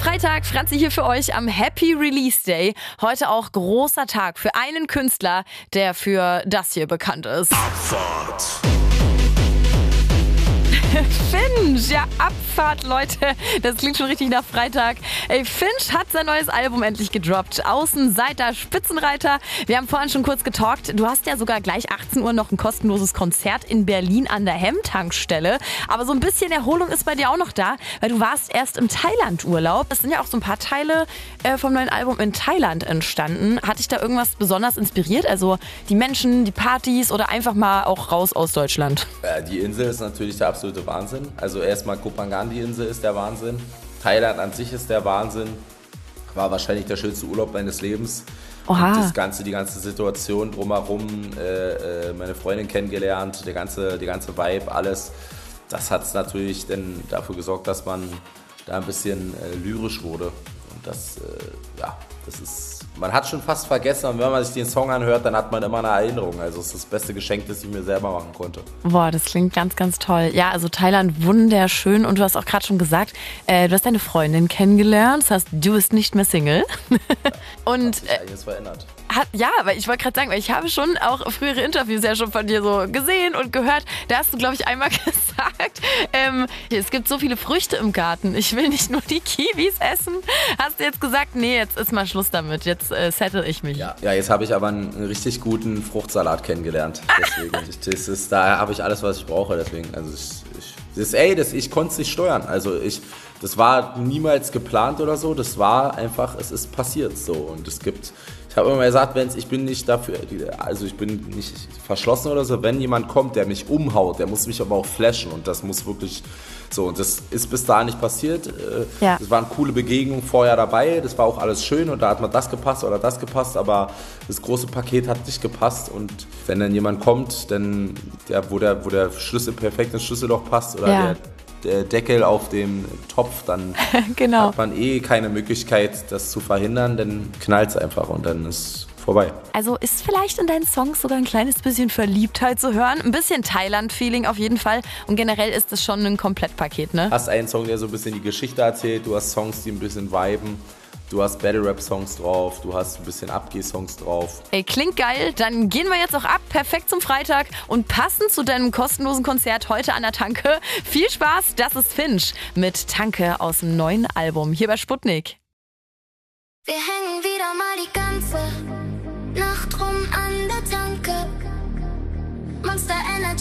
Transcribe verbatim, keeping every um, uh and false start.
Freitag, Franzi hier für euch am Happy Release Day. Heute auch großer Tag für einen Künstler, der für das hier bekannt ist. Abfahrt. Finch, ja, Abfahrt, Leute. Das klingt schon richtig nach Freitag. Ey, Finch hat sein neues Album endlich gedroppt. Außenseiter, Spitzenreiter. Wir haben vorhin schon kurz getalkt. Du hast ja sogar gleich achtzehn Uhr noch ein kostenloses Konzert in Berlin an der Hemm-Tankstelle. Aber so ein bisschen Erholung ist bei dir auch noch da, weil du warst erst im Thailand-Urlaub. Es sind ja auch so ein paar Teile äh, vom neuen Album in Thailand entstanden. Hat dich da irgendwas besonders inspiriert? Also die Menschen, die Partys oder einfach mal auch raus aus Deutschland? Ja, die Insel ist natürlich der absolute Wahnsinn. Also erstmal Koh Phangan, die Insel ist der Wahnsinn. Thailand an sich ist der Wahnsinn. War wahrscheinlich der schönste Urlaub meines Lebens. Oha. Und das ganze, die ganze Situation drumherum, äh, meine Freundin kennengelernt, der ganze, die ganze Vibe, alles. Das hat es natürlich dann dafür gesorgt, dass man da ein bisschen äh, lyrisch wurde. Und das, äh, ja, das ist, man hat schon fast vergessen, und wenn man sich den Song anhört, dann hat man immer eine Erinnerung. Also es ist das beste Geschenk, das ich mir selber machen konnte. Boah, das klingt ganz, ganz toll. Ja, also Thailand wunderschön und du hast auch gerade schon gesagt, äh, du hast deine Freundin kennengelernt, das heißt, du bist nicht mehr Single. Und hat sich einiges verändert. Hat, ja, aber ich wollte gerade sagen, weil ich habe schon auch frühere Interviews ja schon von dir so gesehen und gehört. Da hast du, glaube ich, einmal gesagt, ähm, es gibt so viele Früchte im Garten. Ich will nicht nur die Kiwis essen. Hast du jetzt gesagt, nee, jetzt ist mal Schluss damit. Jetzt äh, settle ich mich. Ja, ja, jetzt habe ich aber einen richtig guten Fruchtsalat kennengelernt. Deswegen, das ist, da habe ich alles, was ich brauche. Deswegen, also ich, ich, das, ey, das, ich konnte es nicht steuern. Also ich, das war niemals geplant oder so. Das war einfach, es ist passiert so. Und es gibt, ich habe immer gesagt, wenn's, ich bin nicht dafür, also ich bin nicht verschlossen oder so. Wenn jemand kommt, der mich umhaut, der muss mich aber auch flashen. Und das muss wirklich so. Und das ist bis dahin nicht passiert. Ja. Das waren coole Begegnungen vorher dabei. Das war auch alles schön. Und da hat man das gepasst oder das gepasst. Aber das große Paket hat nicht gepasst. Und wenn dann jemand kommt, dann, der, wo, der, wo der Schlüssel perfekt ins Schlüsselloch passt oder Ja. der der Deckel auf dem Topf, dann Genau. hat man eh keine Möglichkeit, das zu verhindern, dann knallt es einfach und dann ist vorbei. Also ist vielleicht in deinen Songs sogar ein kleines bisschen Verliebtheit zu hören. Ein bisschen Thailand-Feeling auf jeden Fall. Und generell ist es schon ein Komplettpaket, ne? Du hast einen Song, der so ein bisschen die Geschichte erzählt, du hast Songs, die ein bisschen viben, du hast Battle-Rap-Songs drauf, du hast ein bisschen Abgeh-Songs drauf. Ey, klingt geil. Dann gehen wir jetzt auch ab. Perfekt zum Freitag. Und passend zu deinem kostenlosen Konzert heute an der Tanke. Viel Spaß, das ist Finch mit Tanke aus dem neuen Album hier bei Sputnik. Wir hängen wieder mal die ganze Nacht rum an der Tanke. Monster Energy.